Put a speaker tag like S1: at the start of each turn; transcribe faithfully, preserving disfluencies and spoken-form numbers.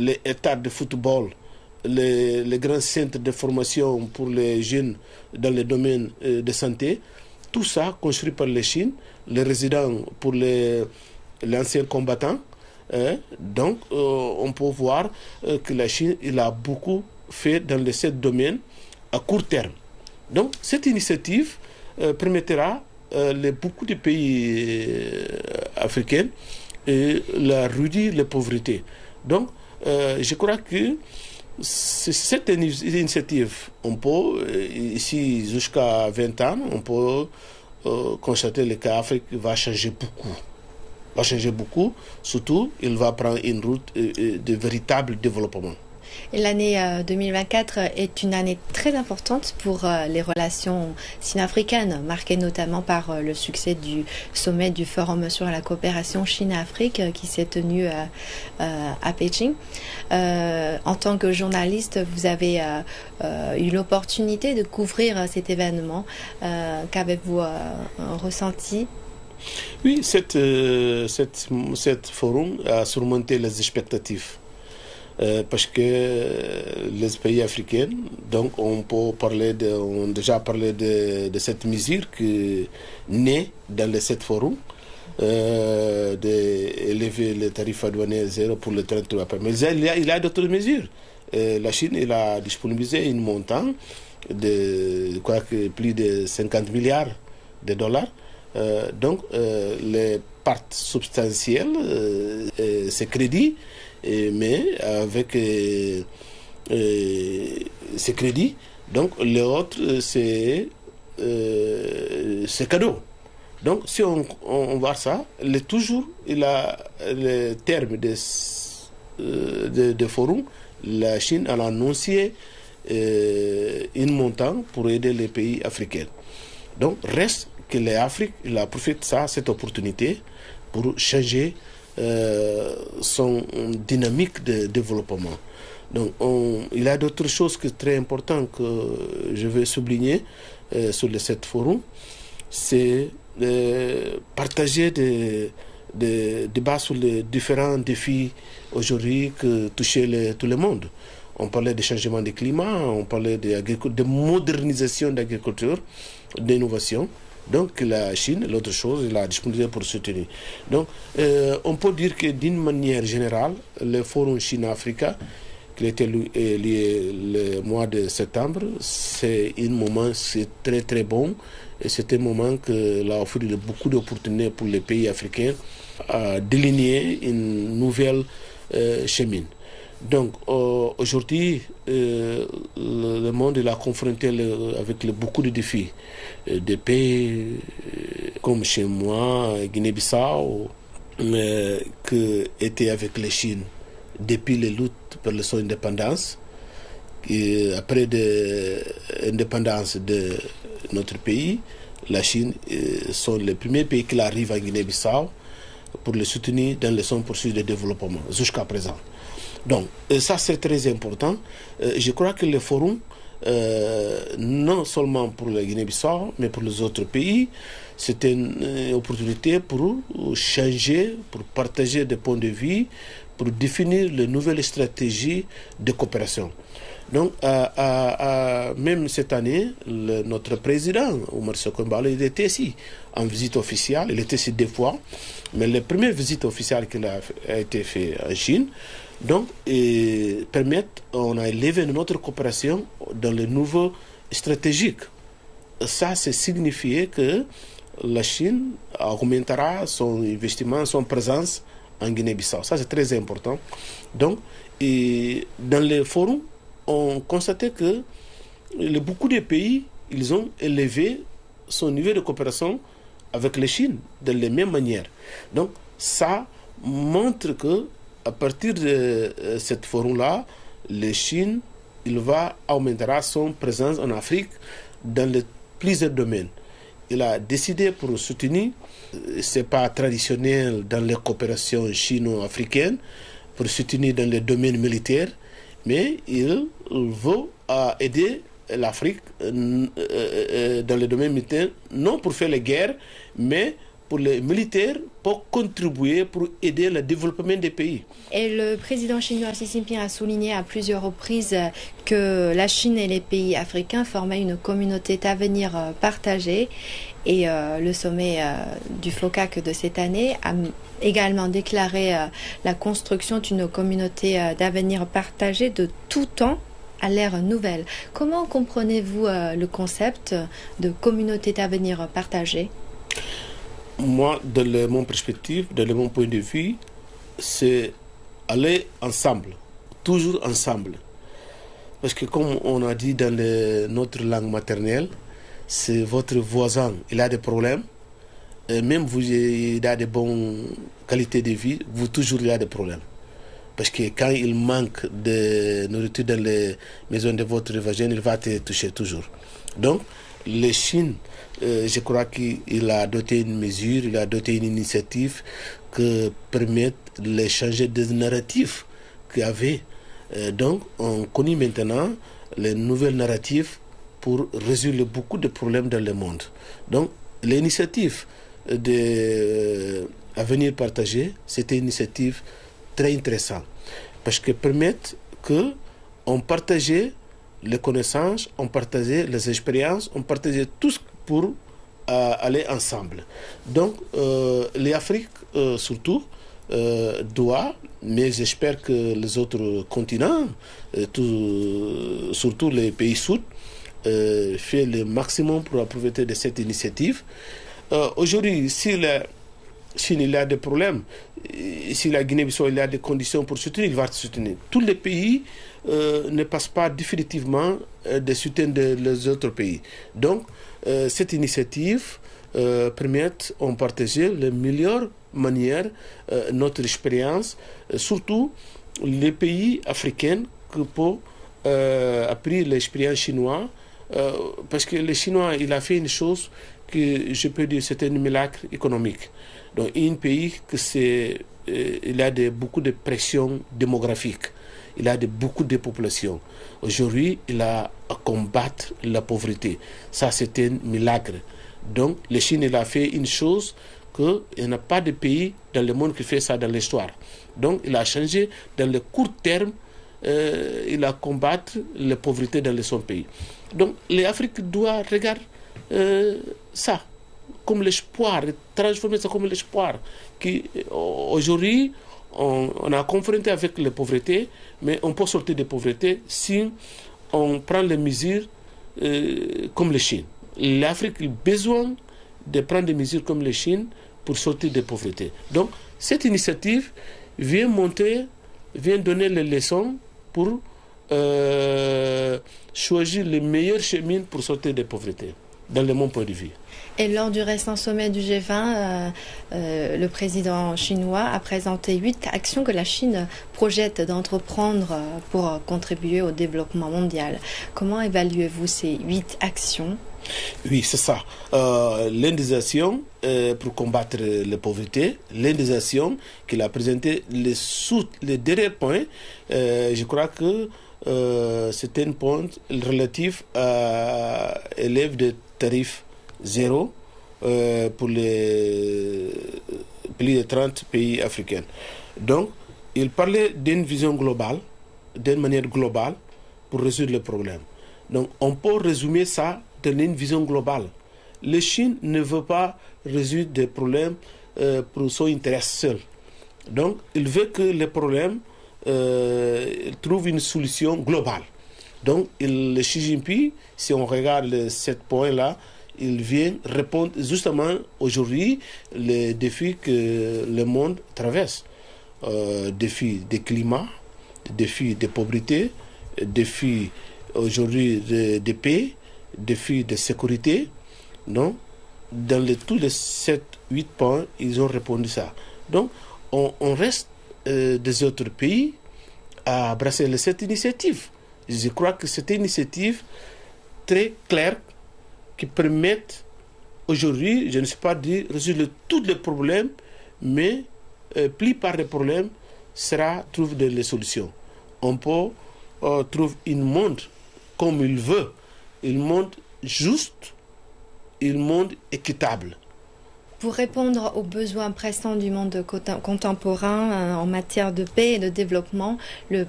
S1: les stades de football, les, les grands centres de formation pour les jeunes dans le domaine de santé. Tout ça construit par la Chine, les résidents pour les, les anciens combattants. Hein? Donc, euh, on peut voir euh, que la Chine il a beaucoup fait dans les sept domaines à court terme. Donc, cette initiative euh, permettra euh, les, beaucoup de pays euh, africains et la réduire la pauvreté. Donc, euh, je crois que cette initiative, on peut, ici jusqu'à vingt ans, on peut euh, constater que l'Afrique va changer beaucoup. Va changer beaucoup, surtout, il va prendre une route euh, de véritable développement.
S2: L'année euh, deux mille vingt-quatre est une année très importante pour euh, les relations sino-africaines, marquée notamment par euh, le succès du sommet du Forum sur la coopération Chine-Afrique euh, qui s'est tenu euh, euh, à Pékin. Euh, en tant que journaliste, vous avez euh, euh, eu l'opportunité de couvrir euh, cet événement. Euh, qu'avez-vous euh, ressenti?
S1: Oui, cette, euh, cette, cette forum a surmonté les expectatives. Euh, parce que les pays africains, donc on peut parler de, on a déjà parlé de, de cette mesure qui naît dans les sept forums, euh, d'élever les tarifs douaniers zéro pour le trente-trois. Mais il y a, il y a d'autres mesures. Euh, la Chine il a disponibilisé un montant de quoi que plus de cinquante milliards de dollars. Euh, donc euh, les parts substantielles, euh, euh, ces crédits, et, mais avec euh, euh, ces crédits, donc les autres, c'est euh, cadeau. Donc si on, on voit ça, le, toujours il a le terme de, euh, de, de forum, la Chine a annoncé euh, un montant pour aider les pays africains. Donc reste que l'Afrique a profité de ça, cette opportunité pour changer euh, son dynamique de développement. Donc on, il y a d'autres choses que très importantes que je veux souligner euh, sur le sept forum, c'est de partager des, des débats sur les différents défis aujourd'hui que touchent le, tout le monde. On parlait du changement du climat, on parlait de, de modernisation de l'agriculture, d'innovation. Donc la Chine, l'autre chose, elle a disponibilité pour soutenir. Donc euh, on peut dire que d'une manière générale, le forum Chine-Afrique, qui a été lié le mois de septembre, c'est un moment c'est très très bon. Et c'est un moment qui a offert beaucoup d'opportunités pour les pays africains à déligner une nouvelle euh, chemin. Donc euh, aujourd'hui, euh, le, le monde est confronté le, avec le, beaucoup de défis. Euh, des pays euh, comme chez moi, Guinée-Bissau, euh, qui était avec la Chine depuis les luttes pour son indépendance. Et après l'indépendance de notre pays, la Chine euh, sont les premiers pays qui arrivent à Guinée-Bissau pour le soutenir dans le son processus de développement jusqu'à présent. Donc, ça c'est très important. Euh, je crois que le forum, euh, non seulement pour la Guinée-Bissau, mais pour les autres pays, c'est une euh, opportunité pour changer, pour partager des points de vue, pour définir les nouvelles stratégies de coopération. Donc, euh, euh, euh, même cette année, le, notre président, Oumar Sissoco Embalo, il était ici en visite officielle. Il était ici deux fois, mais la première visite officielle qu'il a, a été faite en Chine, donc, et permettent, on a élevé notre coopération dans le nouveau stratégique. Ça, c'est signifier que la Chine augmentera son investissement, son présence en Guinée-Bissau. Ça, c'est très important. Donc, et dans les forums, on constatait que les, beaucoup de pays, ils ont élevé son niveau de coopération avec la Chine de la même manière. Donc, ça montre que à partir de euh, cette forum-là, la Chine, il va augmentera son présence en Afrique dans les, plusieurs domaines. Il a décidé pour soutenir, c'est pas traditionnel dans les coopérations chino-africaines, pour soutenir dans les domaines militaires, mais il veut euh, aider l'Afrique euh, euh, dans les domaines militaires, non pour faire les guerres, mais pour les militaires, pour contribuer, pour aider le développement des pays.
S2: Et le président chinois Xi Jinping a souligné à plusieurs reprises que la Chine et les pays africains formaient une communauté d'avenir partagée. Et euh, le sommet euh, du FOCAC de cette année a également déclaré euh, la construction d'une communauté euh, d'avenir partagée de tout temps à l'ère nouvelle. Comment comprenez-vous euh, le concept de communauté d'avenir partagée?
S1: Moi, de le, mon perspective, de le, mon point de vue, c'est aller ensemble, toujours ensemble. Parce que comme on a dit dans le, notre langue maternelle, c'est votre voisin, il a des problèmes, et même vous, il a de bonnes qualités de vie, vous toujours il a des problèmes. Parce que quand il manque de nourriture dans les maisons de votre voisin, il va te toucher toujours. Donc, la Chine, euh, je crois qu'il a doté une mesure, il a doté une initiative qui permet de changer des narratifs qu'il y avait. Euh, donc, on connaît maintenant les nouvelles narratifs pour résoudre beaucoup de problèmes dans le monde. Donc, l'initiative d'Avenir partagé, c'était une initiative très intéressante parce que permettent que on partageait les connaissances, on partageait les expériences, on partageait tout pour euh, aller ensemble. Donc, euh, l'Afrique, euh, surtout, euh, doit, mais j'espère que les autres continents, euh, tout, surtout les pays sud, euh, fait le maximum pour profiter de cette initiative. Euh, Aujourd'hui, si la Chine il a des problèmes, si la Guinée-Bissau il a des conditions pour soutenir, il va soutenir. Tous les pays euh, ne passent pas définitivement euh, de soutien des de, autres pays. Donc, euh, cette initiative euh, permet de partager les meilleures manières, euh, notre expérience, euh, surtout les pays africains qui peuvent euh, apprendre l'expérience chinoise, euh, parce que le Chinois il a fait une chose que je peux dire c'est un miracle économique. Donc, un pays que c'est, euh, il a de, beaucoup de pression démographique, il a de, beaucoup de population. Aujourd'hui, il a à combattre la pauvreté. Ça, c'est un miracle. Donc, la Chine, il a fait une chose qu'il n'y a pas de pays dans le monde qui fait ça dans l'histoire. Donc, il a changé dans le court terme, euh, il a combattre la pauvreté dans son pays. Donc, l'Afrique doit regarder euh, ça comme l'espoir, transformer ça comme l'espoir. Aujourd'hui, on, on a confronté avec la pauvreté, mais on peut sortir de la pauvreté si on prend les mesures euh, comme la Chine. L'Afrique a besoin de prendre des mesures comme la Chine pour sortir de la pauvreté. Donc, cette initiative vient monter, vient donner les leçons pour euh, choisir les meilleurs chemins pour sortir de la pauvreté, dans le mon point de vue.
S2: Et lors du récent sommet du G vingt, euh, euh, le président chinois a présenté huit actions que la Chine projette d'entreprendre pour contribuer au développement mondial. Comment évaluez-vous ces huit actions?
S1: Oui, c'est ça. Euh, L'une des actions euh, pour combattre la pauvreté, l'une des actions qu'il a présenté, les, sous, les derniers points, euh, je crois que euh, c'est un point relatif à l'élève de tarifs zéro euh, pour les plus de trente pays africains. Donc, il parlait d'une vision globale, d'une manière globale, pour résoudre le problème. Donc, on peut résumer ça dans une vision globale. La Chine ne veut pas résoudre des problèmes euh, pour son intérêt seul. Donc, il veut que les problèmes euh, trouvent une solution globale. Donc, il, le Xi Jinping, si on regarde les sept points-là, il vient répondre justement aujourd'hui les défis que le monde traverse. Euh, défis de climat, défis de pauvreté, défis aujourd'hui de, de paix, défis de sécurité. Non? Dans les, tous les sept huit points, ils ont répondu ça. Donc, on, on reste euh, des autres pays à brasser cette initiative. Je crois que c'est une initiative très claire qui permettent aujourd'hui, je ne sais pas dire, résoudre tous les problèmes, mais euh, plupart des problèmes sera trouver des solutions. On peut euh, trouver un monde comme il veut, un monde juste, un monde équitable.
S2: Pour répondre aux besoins pressants du monde contemporain en matière de paix et de développement, le